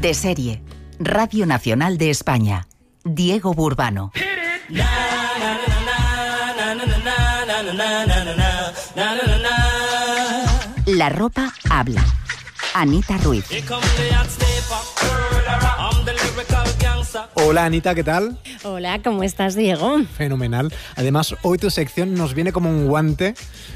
De serie. Radio Nacional de España. Diego Burbano. La ropa habla. Anita Ruiz. Hola Anita, ¿qué tal? Hola, ¿cómo estás, Diego? Fenomenal. Además, hoy tu sección nos viene como un guante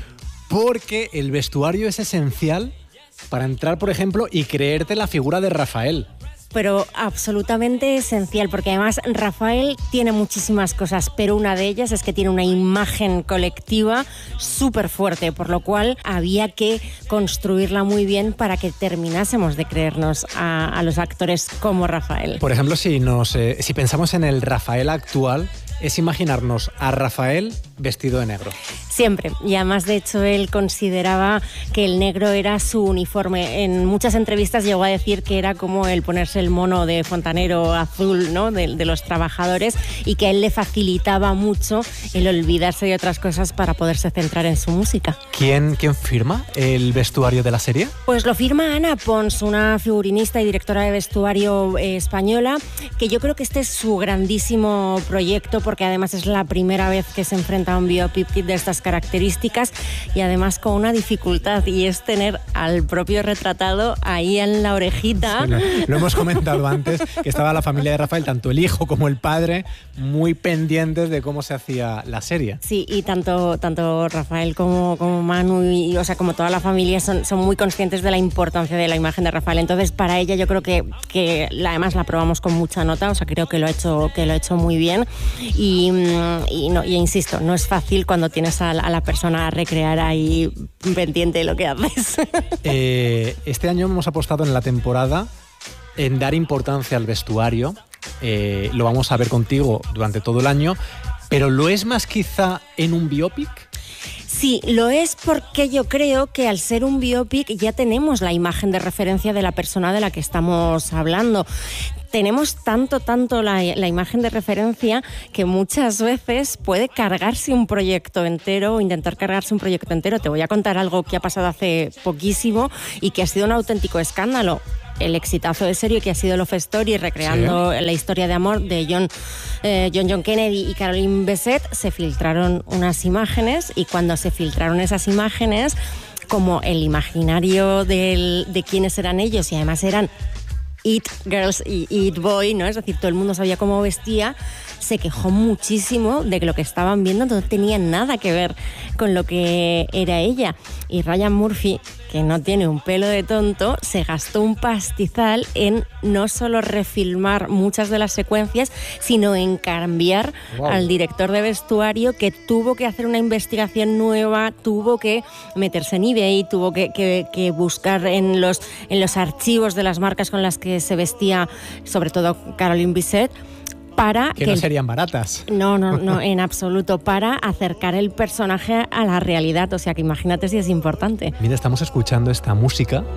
porque el vestuario es esencial para entrar, por ejemplo, y creerte la figura de Rafael. Pero absolutamente esencial, porque además Rafael tiene muchísimas cosas, pero una de ellas es que tiene una imagen colectiva súper fuerte, por lo cual había que construirla muy bien para que terminásemos de creernos a los actores como Rafael. Por ejemplo, si pensamos en el Rafael actual, es imaginarnos a Rafael vestido de negro. Siempre, y además de hecho él consideraba que el negro era su uniforme. En muchas entrevistas llegó a decir que era como el ponerse el mono de fontanero azul, ¿no? de los trabajadores, y que a él le facilitaba mucho el olvidarse de otras cosas para poderse centrar en su música. ¿Quién firma el vestuario de la serie? Pues lo firma Ana Pons, una figurinista y directora de vestuario española, que yo creo que este es su grandísimo proyecto, porque además es la primera vez que se enfrenta a un biopic de estas características, y además con una dificultad, y es tener al propio retratado ahí en la orejita. Sí, lo hemos comentado antes, que estaba la familia de Rafael, tanto el hijo como el padre, muy pendientes de cómo se hacía la serie. Sí, y tanto Rafael como Manu, o sea, como toda la familia son muy conscientes de la importancia de la imagen de Rafael. Entonces, para ella yo creo que además la probamos con mucha nota, o sea, creo que lo ha hecho muy bien. Y insisto, no es fácil cuando tienes a la persona a recrear ahí pendiente de lo que haces. Este año hemos apostado en la temporada en dar importancia al vestuario. Lo vamos a ver contigo durante todo el año, pero ¿lo es más quizá en un biopic? Sí, lo es, porque yo creo que al ser un biopic ya tenemos la imagen de referencia de la persona de la que estamos hablando. Tenemos tanto la imagen de referencia que muchas veces puede cargarse un proyecto entero o intentar cargarse un proyecto entero. Te voy a contar algo que ha pasado hace poquísimo y que ha sido un auténtico escándalo. El exitazo de serie que ha sido Love Story, recreando la historia de amor de John Kennedy y Caroline Bessette. Se filtraron unas imágenes, y cuando se filtraron esas imágenes, como el imaginario de quiénes eran ellos, y además eran It Girls y It Boy, ¿no? Es decir, todo el mundo sabía cómo vestía, se quejó muchísimo de que lo que estaban viendo no tenía nada que ver con lo que era ella. Y Ryan Murphy, que no tiene un pelo de tonto, se gastó un pastizal en no solo refilmar muchas de las secuencias, sino en cambiar al director de vestuario, que tuvo que hacer una investigación nueva, tuvo que meterse en eBay, tuvo que buscar en los archivos de las marcas con las que se vestía, sobre todo Caroline Bessette, para que no serían baratas. No, en absoluto, para acercar el personaje a la realidad. O sea, que imagínate si es importante. Mira, estamos escuchando esta música.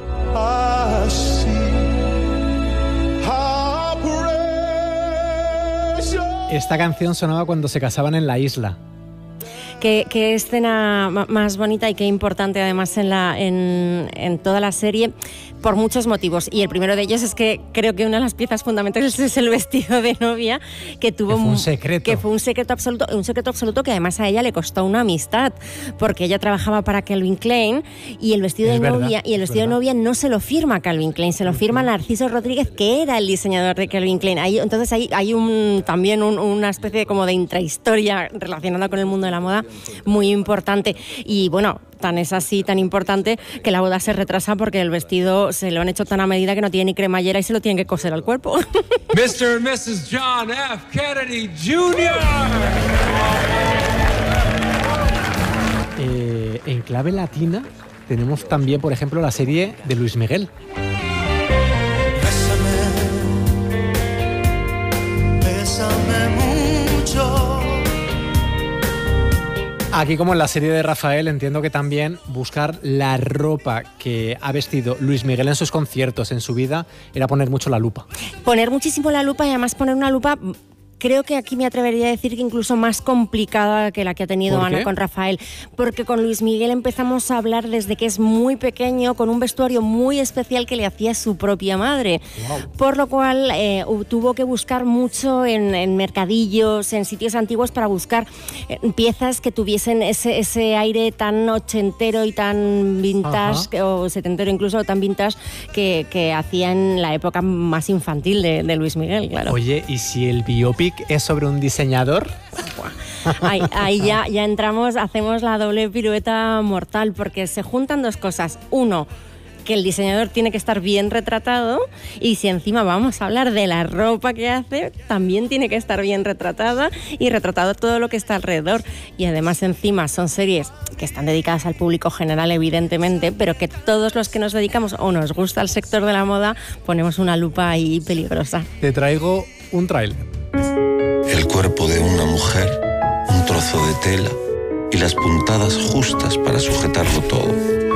Esta canción sonaba cuando se casaban en la isla. Qué escena más bonita y qué importante además en toda la serie, por muchos motivos. Y el primero de ellos es que creo que una de las piezas fundamentales es el vestido de novia, que tuvo que fue un secreto absoluto, que además a ella le costó una amistad, porque ella trabajaba para Calvin Klein, y el vestido de novia no se lo firma Calvin Klein, se lo firma Narciso Rodríguez, que era el diseñador de Calvin Klein. Entonces hay también una especie como de intrahistoria relacionada con el mundo de la moda muy importante. Y bueno, tan importante que la boda se retrasa porque el vestido se lo han hecho tan a medida que no tiene ni cremallera y se lo tienen que coser al cuerpo. Mr. and Mrs. John F. Kennedy Jr. En clave latina tenemos también, por ejemplo, la serie de Luis Miguel. Bésame mucho. Aquí, como en la serie de Rafael, entiendo que también buscar la ropa que ha vestido Luis Miguel en sus conciertos, en su vida, era poner mucho la lupa. Poner muchísimo la lupa, y además poner una lupa creo que aquí me atrevería a decir que incluso más complicada que la que ha tenido Ana con Rafael, porque con Luis Miguel empezamos a hablar desde que es muy pequeño, con un vestuario muy especial que le hacía su propia madre, por lo cual tuvo que buscar mucho en mercadillos, en sitios antiguos, para buscar piezas que tuviesen ese aire tan ochentero y tan vintage, o setentero incluso, tan vintage, que hacía en la época más infantil de Luis Miguel, claro. Oye, ¿y si el biopic es sobre un diseñador? Ahí ya entramos, hacemos la doble pirueta mortal, porque se juntan dos cosas. Uno, que el diseñador tiene que estar bien retratado, y si encima vamos a hablar de la ropa que hace, también tiene que estar bien retratada y retratado todo lo que está alrededor. Y además encima son series que están dedicadas al público general, evidentemente, pero que todos los que nos dedicamos o nos gusta el sector de la moda ponemos una lupa ahí peligrosa. Te traigo un tráiler. El cuerpo de una mujer, un trozo de tela y las puntadas justas para sujetarlo todo.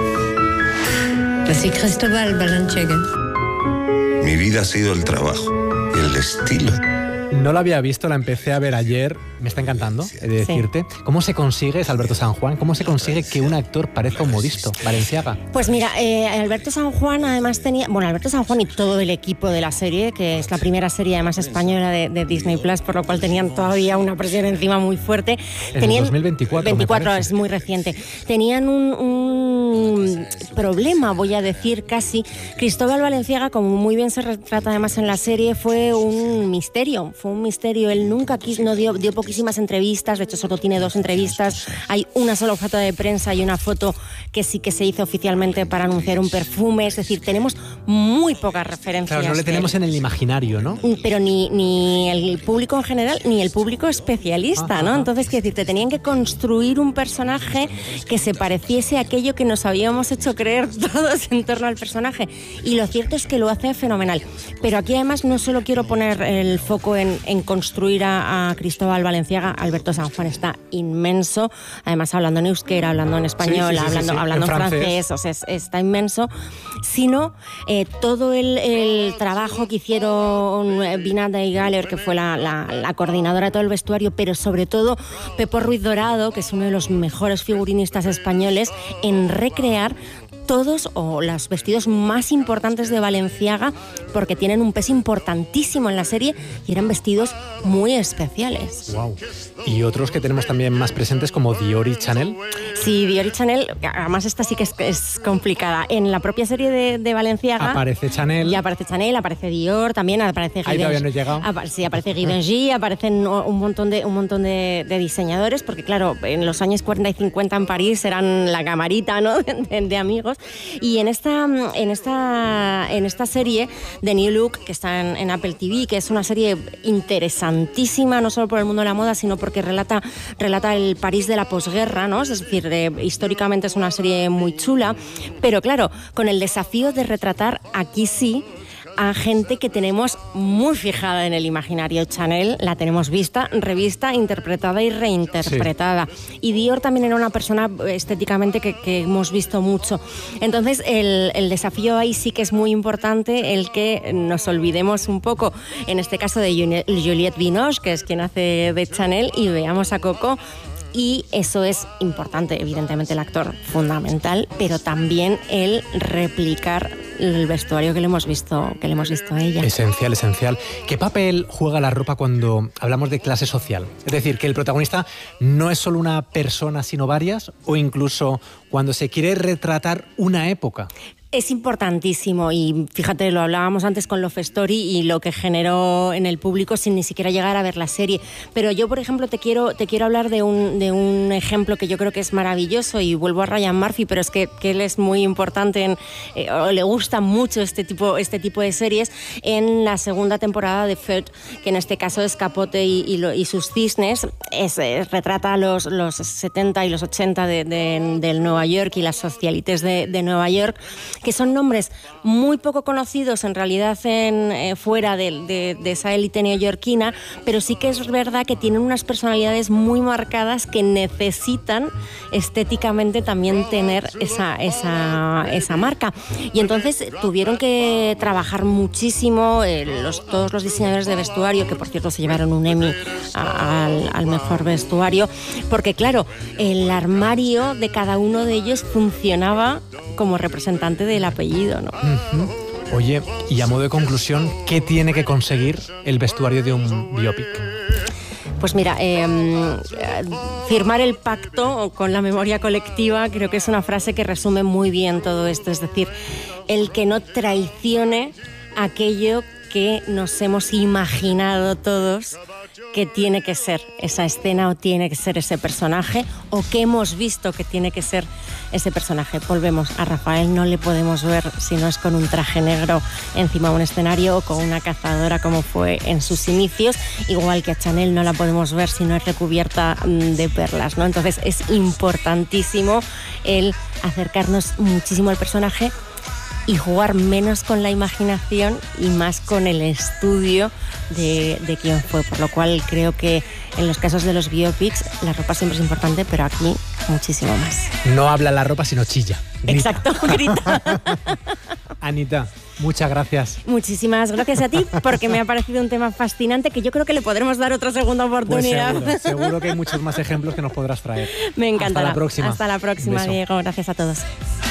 Soy Cristóbal Balanchega. Mi vida ha sido el trabajo y el estilo. No la había visto, la empecé a ver ayer. Me está encantando, he de decirte. Sí. ¿Cómo se consigue, es Alberto San Juan, cómo se consigue que un actor parezca un modisto, Balenciaga? Pues mira, Alberto San Juan además tenía... Bueno, Alberto San Juan y todo el equipo de la serie, que es la primera serie además española de Disney Plus, por lo cual tenían todavía una presión encima muy fuerte. En 2024, 24, es muy reciente. Tenían un problema, voy a decir casi. Cristóbal Balenciaga, como muy bien se retrata además en la serie, fue un misterio. Él nunca dio poquísimas entrevistas, de hecho solo tiene 2 entrevistas. Hay una sola foto de prensa y una foto que sí que se hizo oficialmente para anunciar un perfume. Es decir, tenemos muy pocas referencias. Claro, no le tenemos en el imaginario, ¿no? Pero ni el público en general, ni el público especialista, ¿no? Entonces, quiero decir, te tenían que construir un personaje que se pareciese a aquello que nos habíamos hecho creer todos en torno al personaje. Y lo cierto es que lo hace fenomenal. Pero aquí además no solo quiero poner el foco en construir a Cristóbal Balenciaga. Alberto San Juan está inmenso, además hablando en euskera, hablando en español, hablando en francés, o sea, está inmenso, sino todo el trabajo que hicieron Vinada y Galler, que fue la coordinadora de todo el vestuario, pero sobre todo Pepo Ruiz Dorado, que es uno de los mejores figurinistas españoles, en recrear todos o los vestidos más importantes de Balenciaga, porque tienen un peso importantísimo en la serie y eran vestidos muy especiales. Wow. Y otros que tenemos también más presentes, como Dior y Chanel. Sí, Dior y Chanel, además esta sí que es complicada. En la propia serie de Balenciaga aparece Chanel. Ya aparece Chanel, aparece Dior, también aparece Ahí todavía no he llegado. Sí, aparece Givenchy, aparecen un montón de diseñadores, porque claro, en los años 40 y 50 en París eran la camarita, ¿no? de amigos. Y en esta serie de New Look, que está en Apple TV, que es una serie interesantísima, no solo por el mundo de la moda, sino porque relata el París de la posguerra, ¿no? Es decir, históricamente es una serie muy chula, pero claro, con el desafío de retratar aquí sí a gente que tenemos muy fijada en el imaginario. Chanel la tenemos vista, revista, interpretada y reinterpretada. Sí. Y Dior también era una persona estéticamente que hemos visto mucho. Entonces el desafío ahí sí que es muy importante, el que nos olvidemos un poco, en este caso de Juliette Binoche, que es quien hace de Chanel, y veamos a Coco. Y eso es importante, evidentemente el actor fundamental, pero también el replicar el vestuario que le hemos visto a ella. Esencial, esencial. ¿Qué papel juega la ropa cuando hablamos de clase social? Es decir, que el protagonista no es solo una persona, sino varias, o incluso cuando se quiere retratar una época. Es importantísimo, y fíjate, lo hablábamos antes con Love Story y lo que generó en el público sin ni siquiera llegar a ver la serie. Pero yo, por ejemplo, te quiero hablar de un ejemplo que yo creo que es maravilloso, y vuelvo a Ryan Murphy, pero es que él es muy importante, le gusta mucho este tipo de series, en la segunda temporada de Feud, que en este caso es Capote y sus cisnes. Retrata los 70 y los 80 del Nueva York y las socialites de Nueva York, que son nombres muy poco conocidos en realidad fuera de esa élite neoyorquina, pero sí que es verdad que tienen unas personalidades muy marcadas que necesitan estéticamente también tener esa marca. Y entonces tuvieron que trabajar muchísimo todos los diseñadores de vestuario, que por cierto se llevaron un Emmy al mejor vestuario, porque claro, el armario de cada uno de ellos funcionaba como representante del apellido, ¿no? Uh-huh. Oye, y a modo de conclusión, ¿qué tiene que conseguir el vestuario de un biopic? Pues mira, firmar el pacto con la memoria colectiva creo que es una frase que resume muy bien todo esto. Es decir, el que no traicione aquello que nos hemos imaginado todos que tiene que ser esa escena o tiene que ser ese personaje o que hemos visto que tiene que ser ese personaje. Volvemos a Rafael, no le podemos ver si no es con un traje negro encima de un escenario o con una cazadora como fue en sus inicios, igual que a Chanel no la podemos ver si no es recubierta de perlas, ¿no? Entonces es importantísimo el acercarnos muchísimo al personaje y jugar menos con la imaginación y más con el estudio de quién fue, por lo cual creo que en los casos de los biopics la ropa siempre es importante, pero aquí muchísimo más. No habla la ropa, sino chilla. Grita. Exacto, grita. Anita, muchas gracias. Muchísimas gracias a ti, porque me ha parecido un tema fascinante que yo creo que le podremos dar otra segunda oportunidad. Pues seguro que hay muchos más ejemplos que nos podrás traer. Me encantará. Hasta la próxima. Hasta la próxima, Diego. Gracias a todos.